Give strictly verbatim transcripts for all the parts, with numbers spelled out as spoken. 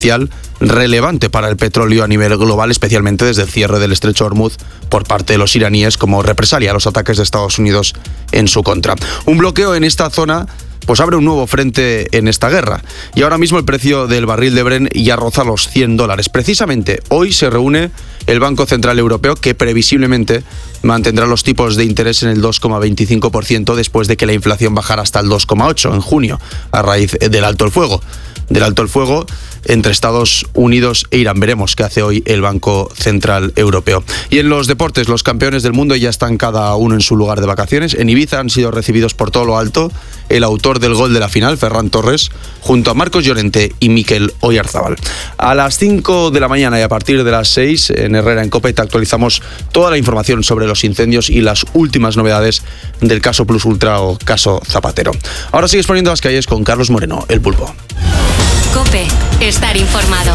relevante para el petróleo a nivel global, especialmente desde el cierre del estrecho de Hormuz por parte de los iraníes como represalia a los ataques de Estados Unidos en su contra. Un bloqueo en esta zona pues abre un nuevo frente en esta guerra. Y ahora mismo el precio del barril de Brent ya roza los cien dólares. Precisamente hoy se reúne el Banco Central Europeo, que previsiblemente mantendrá los tipos de interés en el dos coma veinticinco por ciento después de que la inflación bajara hasta el dos coma ocho por ciento en junio, a raíz del alto el fuego. Del alto el fuego entre Estados Unidos e Irán. Veremos qué hace hoy el Banco Central Europeo. Y en los deportes, los campeones del mundo ya están cada uno en su lugar de vacaciones. En Ibiza han sido recibidos por todo lo alto el autor del gol de la final, Ferran Torres, junto a Marcos Llorente y Mikel Oyarzábal. A las cinco de la mañana y a partir de las seis, en Herrera en COPE, te actualizamos toda la información sobre los incendios y las últimas novedades del caso Plus Ultra o caso Zapatero. Ahora sigues poniendo las calles con Carlos Moreno, el Pulpo. COPE, estar informado.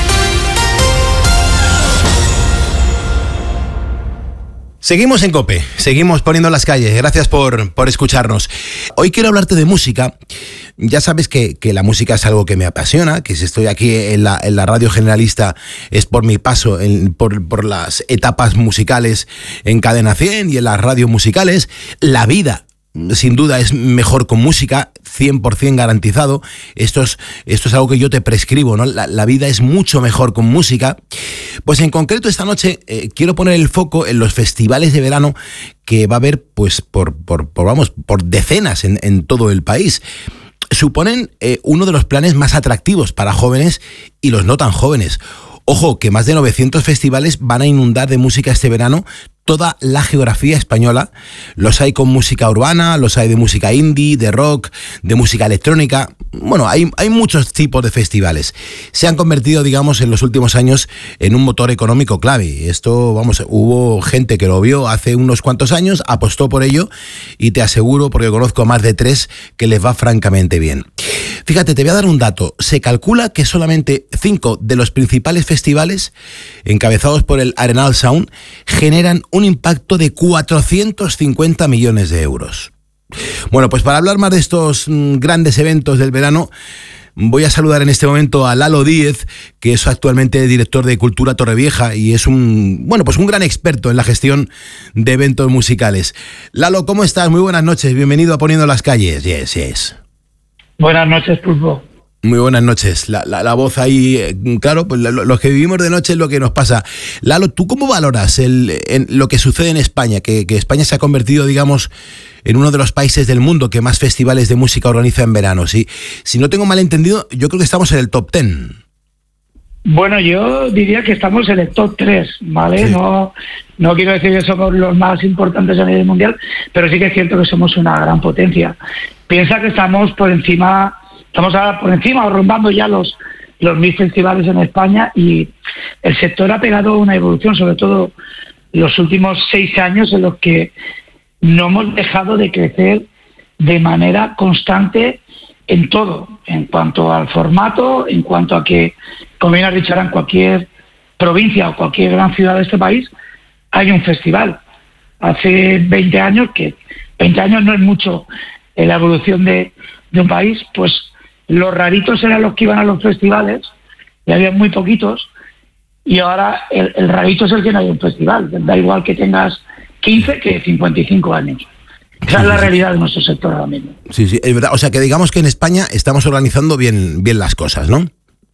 Seguimos en COPE, seguimos poniendo las calles. Gracias por, por escucharnos. Hoy quiero hablarte de música. Ya sabes que, que la música es algo que me apasiona, que si estoy aquí en la, en la radio generalista es por mi paso en, por, por las etapas musicales en Cadena cien y en las radios musicales. La vida, sin duda, es mejor con música, cien por ciento garantizado. Esto es, esto es algo que yo te prescribo, ¿no? La, la vida es mucho mejor con música. Pues en concreto esta noche eh, quiero poner el foco en los festivales de verano que va a haber pues por, por, por, vamos, por decenas en, en todo el país. Suponen eh, uno de los planes más atractivos para jóvenes y los no tan jóvenes. Ojo, que más de novecientos festivales van a inundar de música este verano toda la geografía española. Los hay con música urbana, los hay de música indie, de rock, de música electrónica. Bueno, hay, hay muchos tipos de festivales. Se han convertido, digamos, en los últimos años en un motor económico clave. Esto, vamos, hubo gente que lo vio hace unos cuantos años, apostó por ello y te aseguro, porque conozco más de tres, que les va francamente bien. Fíjate, te voy a dar un dato. Se calcula que solamente cinco de los principales festivales, encabezados por el Arenal Sound, generan un impacto de cuatrocientos cincuenta millones de euros. Bueno, pues para hablar más de estos mmm, grandes eventos del verano, voy a saludar en este momento a Lalo Díez, que es actualmente director de Cultura Torrevieja y es un, bueno, pues un gran experto en la gestión de eventos musicales. Lalo, ¿cómo estás? Muy buenas noches, bienvenido a Poniendo las Calles. Yes, yes. Buenas noches, Pulpo. Muy buenas noches. La, la, la voz ahí, claro, pues lo, los que vivimos de noche es lo que nos pasa. Lalo, ¿tú cómo valoras el, en, lo que sucede en España? Que, que España se ha convertido, digamos, en uno de los países del mundo que más festivales de música organiza en verano. ¿Sí? Si no tengo mal entendido, yo creo que estamos en el top ten. Bueno, yo diría que estamos en el top tres, ¿vale? Sí. No, no quiero decir que somos los más importantes a nivel mundial, pero sí que es cierto que somos una gran potencia. Piensa que estamos por encima... Estamos ahora por encima o rondando ya los, los mil festivales en España y el sector ha pegado una evolución, sobre todo los últimos seis años en los que no hemos dejado de crecer de manera constante en todo, en cuanto al formato, en cuanto a que, como bien has dicho ahora, en cualquier provincia o cualquier gran ciudad de este país hay un festival. Hace veinte años, que veinte años no es mucho en la evolución de, de un país, pues los raritos eran los que iban a los festivales, y había muy poquitos, y ahora el, el rarito es el que no hay un festival. Da igual que tengas quince que cincuenta y cinco años. Esa es la realidad de nuestro sector ahora mismo. Sí, sí, es verdad. O sea, que digamos que en España estamos organizando bien, bien las cosas, ¿no?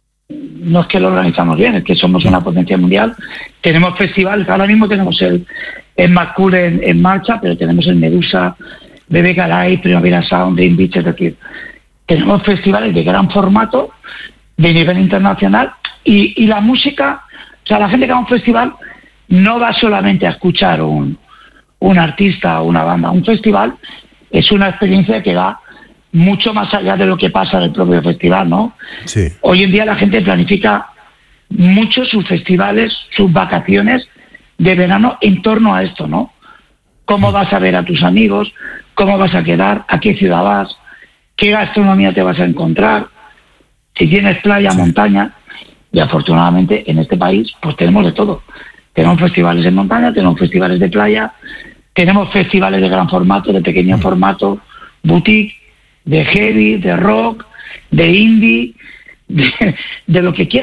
No es que lo organizamos bien, es que somos una potencia mundial. Tenemos festivales, ahora mismo tenemos el, el Macul en, en marcha, pero tenemos el Medusa, B B K Live, Primavera Sound, Dream Beach, es decir, tenemos festivales de gran formato, de nivel internacional, y, y la música, o sea, la gente que va a un festival no va solamente a escuchar un, un artista o una banda. Un festival es una experiencia que va mucho más allá de lo que pasa en el propio festival, ¿no? Sí. Hoy en día la gente planifica mucho sus festivales, sus vacaciones de verano en torno a esto, ¿no? Cómo vas a ver a tus amigos, cómo vas a quedar, a qué ciudad vas, qué gastronomía te vas a encontrar, si tienes playa, sí, montaña. Y afortunadamente en este país pues tenemos de todo. Tenemos festivales en montaña, tenemos festivales de playa, tenemos festivales de gran formato, de pequeño formato, boutique, de heavy, de rock, de indie, de, de lo que quiera